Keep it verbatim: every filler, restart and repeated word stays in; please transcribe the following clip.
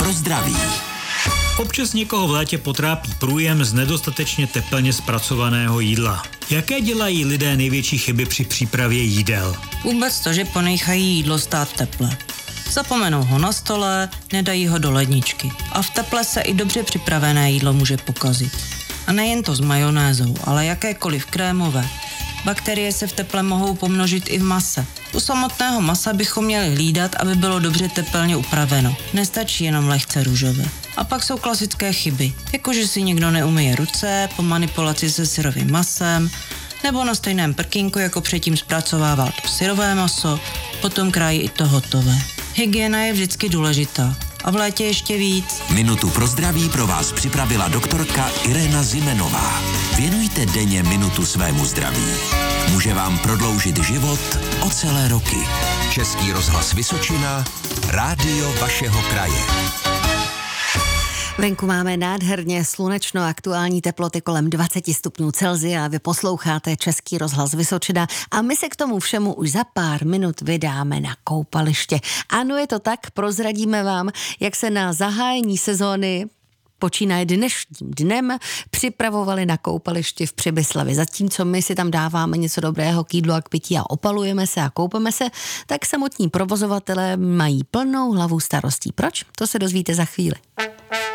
pro zdraví. Občas někoho v létě potrápí průjem z nedostatečně teplně zpracovaného jídla. Jaké dělají lidé největší chyby při přípravě jídel? Vůbec to, že ponechají jídlo stát v teple. Zapomenou ho na stole, nedají ho do ledničky. A v teple se i dobře připravené jídlo může pokazit. A nejen to s majonézou, ale jakékoliv krémové. Bakterie se v teple mohou pomnožit i v mase. U samotného masa bychom měli hlídat, aby bylo dobře tepelně upraveno. Nestačí jenom lehce růžové. A pak jsou klasické chyby, jakože si někdo neumyje ruce po manipulaci se syrovým masem, nebo na stejném prkínku, jako předtím zpracovával to syrové maso, potom krájí i to hotové. Hygiena je vždycky důležitá. A v létě ještě víc. Minutu pro zdraví pro vás připravila doktorka Irena Zimenová. Věnujte denně minutu svému zdraví. Může vám prodloužit život o celé roky. Český rozhlas Vysočina, rádio vašeho kraje. Venku máme nádherně slunečno, aktuální teploty kolem dvacet stupňů Celsia. Vy posloucháte Český rozhlas Vysočina a my se k tomu všemu už za pár minut vydáme na koupaliště. Ano, je to tak, prozradíme vám, jak se na zahájení sezóny počínaje dnešním dnem připravovali na koupališti v Přibyslavi. Zatímco my si tam dáváme něco dobrého k jídlu a k pití a opalujeme se a koupeme se, tak samotní provozovatelé mají plnou hlavu starostí. Proč? To se dozvíte za chvíli.